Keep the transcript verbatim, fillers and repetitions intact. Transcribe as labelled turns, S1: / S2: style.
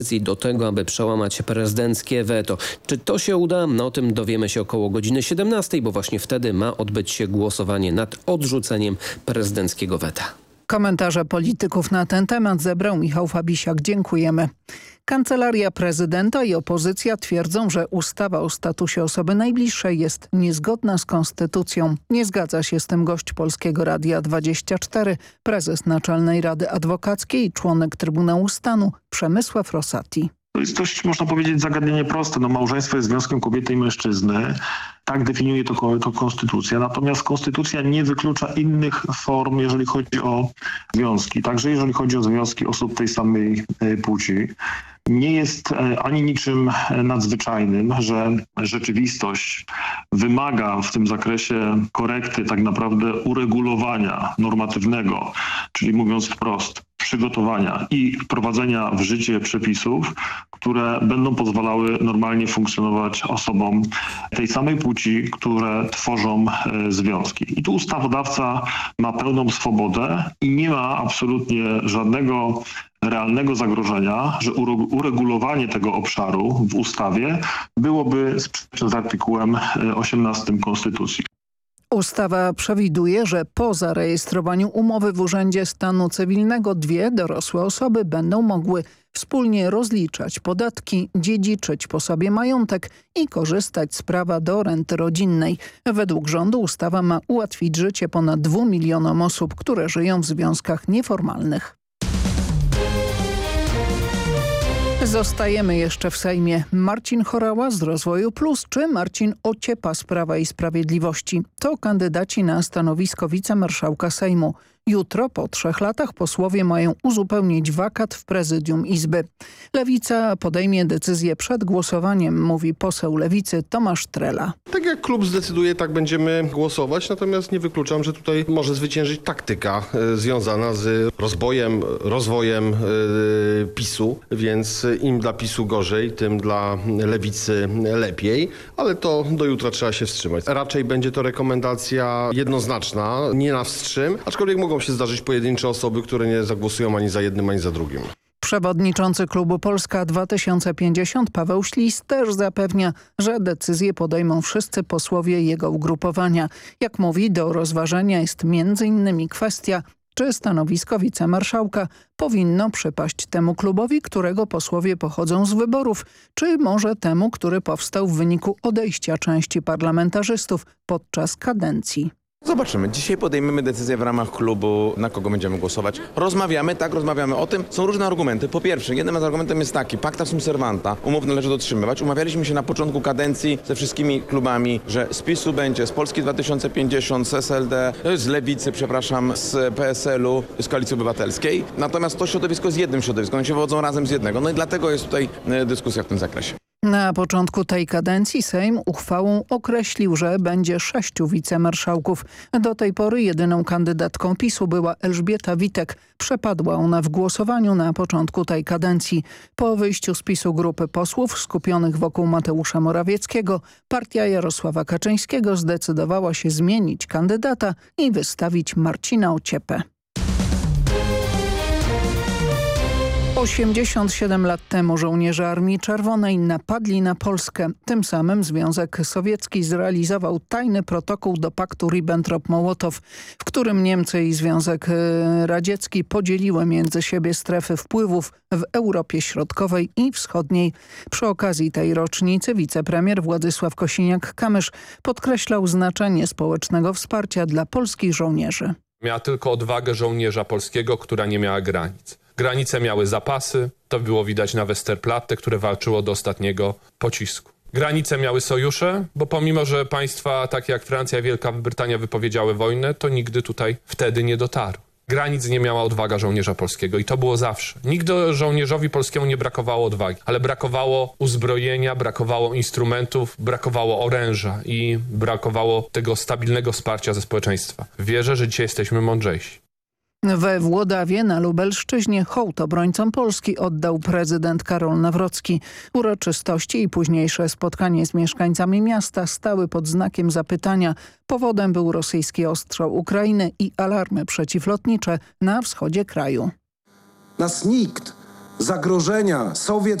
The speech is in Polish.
S1: do tego, aby przełamać prezydenckie weto. Czy to się uda? No o tym dowiemy się około godziny siedemnastej, bo właśnie wtedy ma odbyć się głosowanie nad odrzuceniem prezydenckiego weta.
S2: Komentarze polityków na ten temat zebrał Michał Fabisiak. Dziękujemy. Kancelaria prezydenta i opozycja twierdzą, że ustawa o statusie osoby najbliższej jest niezgodna z konstytucją. Nie zgadza się z tym gość Polskiego Radia dwadzieścia cztery, prezes Naczelnej Rady Adwokackiej i członek Trybunału Stanu Przemysław Rosati.
S3: To jest dość, można powiedzieć, zagadnienie proste. No, małżeństwo jest związkiem kobiety i mężczyzny. Tak definiuje to, to konstytucja. Natomiast konstytucja nie wyklucza innych form, jeżeli chodzi o związki. Także jeżeli chodzi o związki osób tej samej płci. Nie jest ani niczym nadzwyczajnym, że rzeczywistość wymaga w tym zakresie korekty, tak naprawdę uregulowania normatywnego, czyli mówiąc wprost, przygotowania i wprowadzenia w życie przepisów, które będą pozwalały normalnie funkcjonować osobom tej samej płci, które tworzą związki. I tu ustawodawca ma pełną swobodę i nie ma absolutnie żadnego realnego zagrożenia, że uregulowanie tego obszaru w ustawie byłoby sprzeczne z artykułem osiemnastym Konstytucji.
S2: Ustawa przewiduje, że po zarejestrowaniu umowy w Urzędzie Stanu Cywilnego dwie dorosłe osoby będą mogły wspólnie rozliczać podatki, dziedziczyć po sobie majątek i korzystać z prawa do renty rodzinnej. Według rządu ustawa ma ułatwić życie ponad dwóm milionom osób, które żyją w związkach nieformalnych. Zostajemy jeszcze w Sejmie. Marcin Horała z Rozwoju Plus czy Marcin Ociepa z Prawa i Sprawiedliwości. To kandydaci na stanowisko wicemarszałka Sejmu. Jutro po trzech latach posłowie mają uzupełnić wakat w prezydium Izby. Lewica podejmie decyzję przed głosowaniem, mówi poseł Lewicy Tomasz Trela.
S4: Tak jak klub zdecyduje, tak będziemy głosować, natomiast nie wykluczam, że tutaj może zwyciężyć taktyka y, związana z rozbojem, rozwojem y, PiSu, więc im dla PiSu gorzej, tym dla Lewicy lepiej, ale to do jutra trzeba się wstrzymać. Raczej będzie to rekomendacja jednoznaczna, nie na wstrzym, aczkolwiek mogą się zdarzyć pojedyncze osoby, które nie zagłosują ani za jednym, ani za drugim.
S2: Przewodniczący klubu Polska dwa tysiące pięćdziesiąt Paweł Ślis też zapewnia, że decyzje podejmą wszyscy posłowie jego ugrupowania. Jak mówi, do rozważenia jest między innymi kwestia, czy stanowisko wicemarszałka powinno przypaść temu klubowi, którego posłowie pochodzą z wyborów, czy może temu, który powstał w wyniku odejścia części parlamentarzystów podczas kadencji.
S5: Zobaczymy. Dzisiaj podejmiemy decyzję w ramach klubu, na kogo będziemy głosować. Rozmawiamy, tak, rozmawiamy o tym. Są różne argumenty. Po pierwsze, jednym z argumentów jest taki, pacta sunt servanta, umów należy dotrzymywać. Umawialiśmy się na początku kadencji ze wszystkimi klubami, że z PiSu będzie, z Polski dwa tysiące pięćdziesiąt, z S L D, z Lewicy, przepraszam, z P S L u, z Koalicji Obywatelskiej. Natomiast to środowisko jest jednym środowiskiem, one się wodzą razem z jednego. No i dlatego jest tutaj dyskusja w tym zakresie.
S2: Na początku tej kadencji Sejm uchwałą określił, że będzie sześciu wicemarszałków. Do tej pory jedyną kandydatką PiSu była Elżbieta Witek. Przepadła ona w głosowaniu na początku tej kadencji. Po wyjściu z PiSu grupy posłów skupionych wokół Mateusza Morawieckiego, partia Jarosława Kaczyńskiego zdecydowała się zmienić kandydata i wystawić Marcina Ociepę. osiemdziesiąt siedem lat temu żołnierze Armii Czerwonej napadli na Polskę. Tym samym Związek Sowiecki zrealizował tajny protokół do paktu Ribbentrop-Mołotow, w którym Niemcy i Związek Radziecki podzieliły między siebie strefy wpływów w Europie Środkowej i Wschodniej. Przy okazji tej rocznicy wicepremier Władysław Kosiniak-Kamysz podkreślał znaczenie społecznego wsparcia dla polskich żołnierzy.
S6: Miała tylko odwagę żołnierza polskiego, która nie miała granic. Granice miały zapasy, to było widać na Westerplatte, które walczyło do ostatniego pocisku. Granice miały sojusze, bo pomimo, że państwa takie jak Francja i Wielka Brytania wypowiedziały wojnę, to nigdy tutaj wtedy nie dotarł. Granic nie miała odwaga żołnierza polskiego i to było zawsze. Nigdy żołnierzowi polskiemu nie brakowało odwagi, ale brakowało uzbrojenia, brakowało instrumentów, brakowało oręża i brakowało tego stabilnego wsparcia ze społeczeństwa. Wierzę, że dzisiaj jesteśmy mądrzejsi.
S2: We Włodawie na Lubelszczyźnie hołd obrońcom Polski oddał prezydent Karol Nawrocki. Uroczystości i późniejsze spotkanie z mieszkańcami miasta stały pod znakiem zapytania. Powodem był rosyjski ostrzał Ukrainy i alarmy przeciwlotnicze na wschodzie kraju.
S7: Nas nikt zagrożenia sowieckiego